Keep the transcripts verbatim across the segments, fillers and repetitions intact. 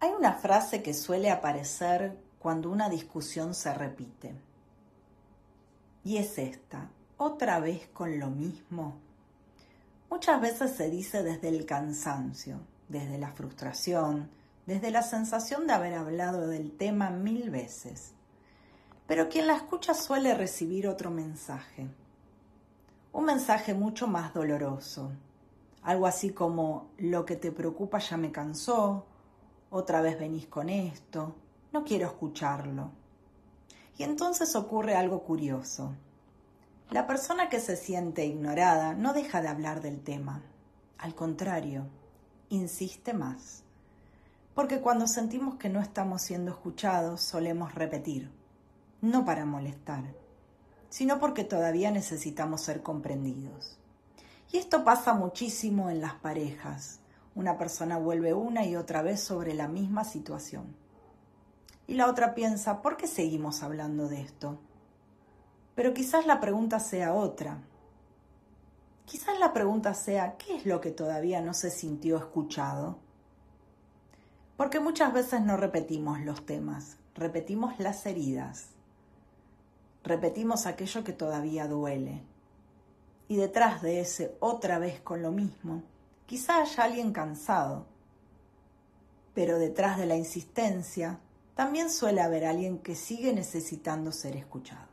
Hay una frase que suele aparecer cuando una discusión se repite. Y es esta: ¿otra vez con lo mismo? Muchas veces se dice desde el cansancio, desde la frustración, desde la sensación de haber hablado del tema mil veces. Pero quien la escucha suele recibir otro mensaje. Un mensaje mucho más doloroso. Algo así como: lo que te preocupa ya me cansó, otra vez venís con esto, no quiero escucharlo. Y entonces ocurre algo curioso. La persona que se siente ignorada no deja de hablar del tema. Al contrario, insiste más. Porque cuando sentimos que no estamos siendo escuchados, solemos repetir. No para molestar, sino porque todavía necesitamos ser comprendidos. Y esto pasa muchísimo en las parejas. Una persona vuelve una y otra vez sobre la misma situación. Y la otra piensa: ¿por qué seguimos hablando de esto? Pero quizás la pregunta sea otra. Quizás la pregunta sea: ¿qué es lo que todavía no se sintió escuchado? Porque muchas veces no repetimos los temas, repetimos las heridas. Repetimos aquello que todavía duele. Y detrás de ese otra vez con lo mismo, quizá haya alguien cansado. Pero detrás de la insistencia, también suele haber alguien que sigue necesitando ser escuchado.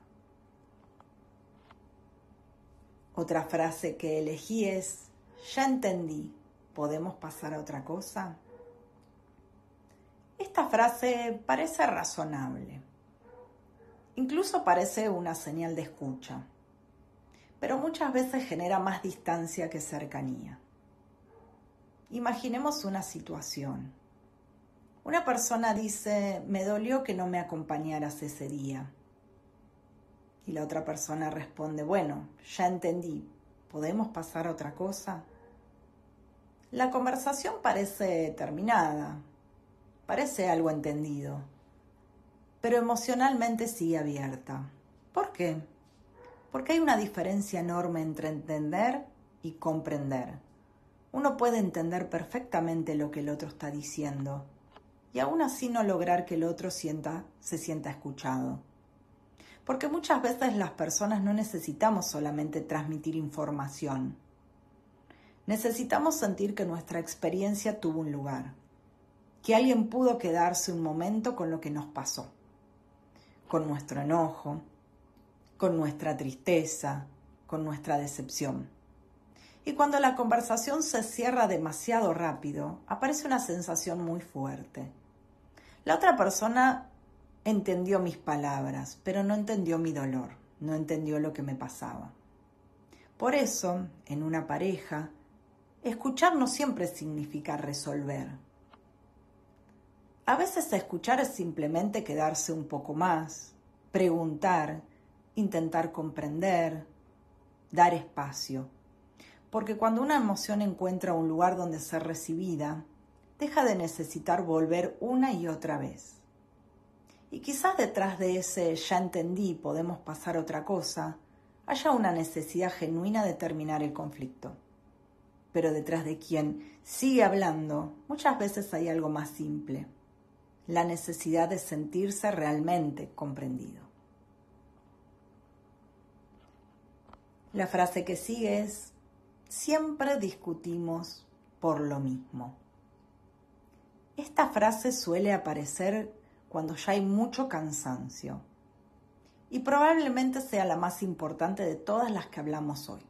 Otra frase que elegí es: ya entendí, ¿podemos pasar a otra cosa? Esta frase parece razonable. Incluso parece una señal de escucha, pero muchas veces genera más distancia que cercanía. Imaginemos una situación. Una persona dice: me dolió que no me acompañaras ese día. Y la otra persona responde: bueno, ya entendí, ¿podemos pasar a otra cosa? La conversación parece terminada, parece algo entendido, pero emocionalmente sigue abierta. ¿Por qué? Porque hay una diferencia enorme entre entender y comprender. Uno puede entender perfectamente lo que el otro está diciendo y aún así no lograr que el otro sienta, se sienta escuchado. Porque muchas veces las personas no necesitamos solamente transmitir información. Necesitamos sentir que nuestra experiencia tuvo un lugar, que alguien pudo quedarse un momento con lo que nos pasó, con nuestro enojo, con nuestra tristeza, con nuestra decepción. Y cuando la conversación se cierra demasiado rápido, aparece una sensación muy fuerte. La otra persona entendió mis palabras, pero no entendió mi dolor, no entendió lo que me pasaba. Por eso, en una pareja, escuchar no siempre significa resolver. A veces escuchar es simplemente quedarse un poco más, preguntar, intentar comprender, dar espacio. Porque cuando una emoción encuentra un lugar donde ser recibida, deja de necesitar volver una y otra vez. Y quizás detrás de ese ya entendí, podemos pasar a otra cosa, haya una necesidad genuina de terminar el conflicto. Pero detrás de quien sigue hablando, muchas veces hay algo más simple: la necesidad de sentirse realmente comprendido. La frase que sigue es: siempre discutimos por lo mismo. Esta frase suele aparecer cuando ya hay mucho cansancio y probablemente sea la más importante de todas las que hablamos hoy.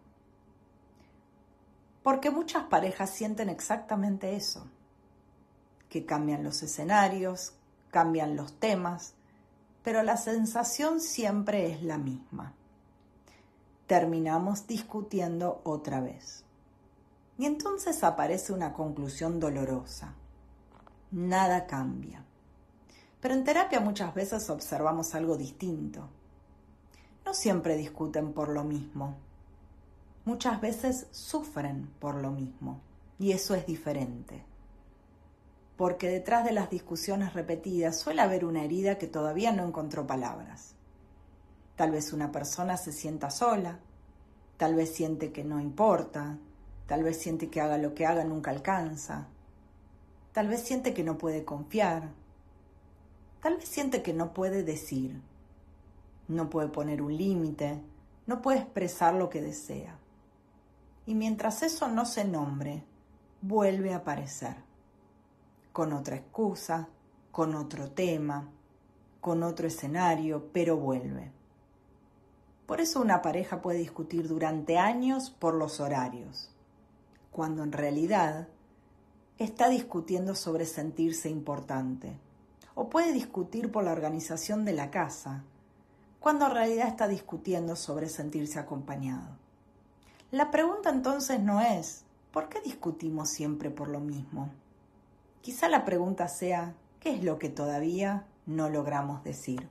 Porque muchas parejas sienten exactamente eso, que cambian los escenarios, cambian los temas, pero la sensación siempre es la misma. Terminamos discutiendo otra vez. Y entonces aparece una conclusión dolorosa. Nada cambia. Pero en terapia muchas veces observamos algo distinto. No siempre discuten por lo mismo. Muchas veces sufren por lo mismo. Y eso es diferente. Porque detrás de las discusiones repetidas suele haber una herida que todavía no encontró palabras. Tal vez una persona se sienta sola, tal vez siente que no importa, tal vez siente que haga lo que haga nunca alcanza. Tal vez siente que no puede confiar. Tal vez siente que no puede decir. No puede poner un límite. No puede expresar lo que desea. Y mientras eso no se nombre, vuelve a aparecer. Con otra excusa, con otro tema, con otro escenario, pero vuelve. Por eso una pareja puede discutir durante años por los horarios, cuando en realidad está discutiendo sobre sentirse importante. O puede discutir por la organización de la casa, cuando en realidad está discutiendo sobre sentirse acompañado. La pregunta entonces no es, ¿por qué discutimos siempre por lo mismo? Quizá la pregunta sea, ¿qué es lo que todavía no logramos decir?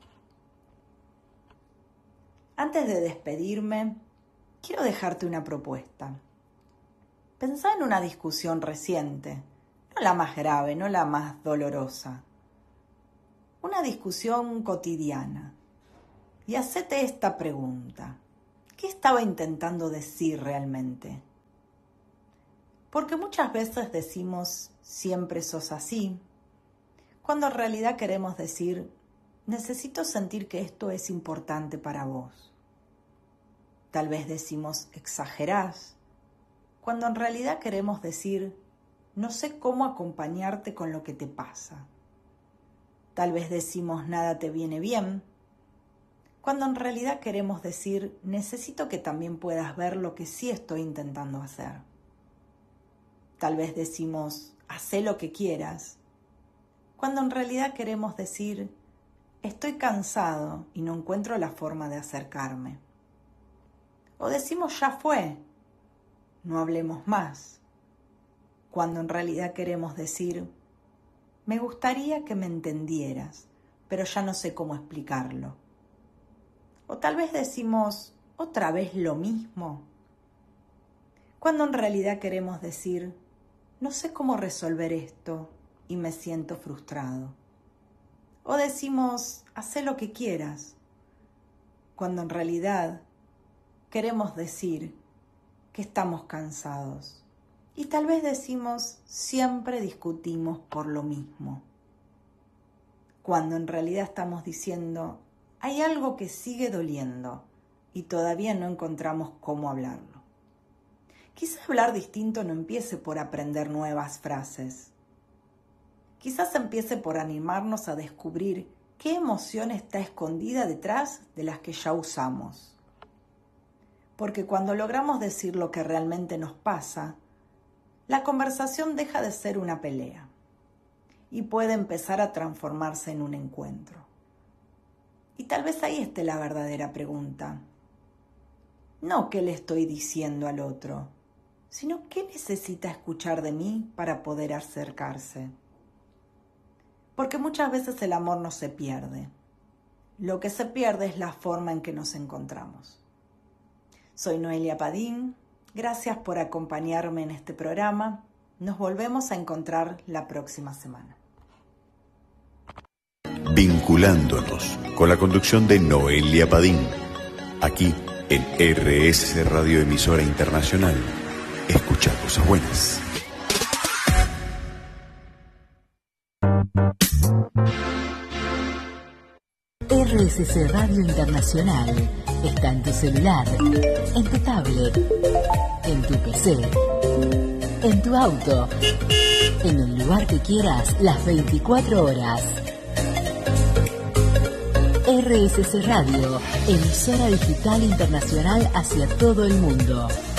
Antes de despedirme, quiero dejarte una propuesta. Pensá en una discusión reciente, no la más grave, no la más dolorosa. Una discusión cotidiana. Y hacete esta pregunta. ¿Qué estaba intentando decir realmente? Porque muchas veces decimos, siempre sos así, cuando en realidad queremos decir, necesito sentir que esto es importante para vos. Tal vez decimos, exagerás, cuando en realidad queremos decir, no sé cómo acompañarte con lo que te pasa. Tal vez decimos, nada te viene bien, cuando en realidad queremos decir, necesito que también puedas ver lo que sí estoy intentando hacer. Tal vez decimos, hacé lo que quieras, cuando en realidad queremos decir, estoy cansado y no encuentro la forma de acercarme. O decimos, ya fue, no hablemos más, cuando en realidad queremos decir, me gustaría que me entendieras, pero ya no sé cómo explicarlo. O tal vez decimos, otra vez lo mismo, cuando en realidad queremos decir, no sé cómo resolver esto y me siento frustrado. O decimos, hacé lo que quieras, cuando en realidad queremos decir que estamos cansados. Y tal vez decimos, siempre discutimos por lo mismo, cuando en realidad estamos diciendo, hay algo que sigue doliendo y todavía no encontramos cómo hablarlo. Quizás hablar distinto no empiece por aprender nuevas frases. Quizás empiece por animarnos a descubrir qué emoción está escondida detrás de las que ya usamos. Porque cuando logramos decir lo que realmente nos pasa, la conversación deja de ser una pelea y puede empezar a transformarse en un encuentro. Y tal vez ahí esté la verdadera pregunta. No qué le estoy diciendo al otro, sino qué necesita escuchar de mí para poder acercarse. Porque muchas veces el amor no se pierde. Lo que se pierde es la forma en que nos encontramos. Soy Noelia Padín. Gracias por acompañarme en este programa. Nos volvemos a encontrar la próxima semana. Vinculándonos, con la conducción de Noelia Padín, aquí en R S C Radio Emisora Internacional. Escucha cosas buenas. R S C Radio Internacional está en tu celular, en tu tablet, en tu P C, en tu auto, en el lugar que quieras, las veinticuatro horas. R S C Radio, emisora digital internacional hacia todo el mundo.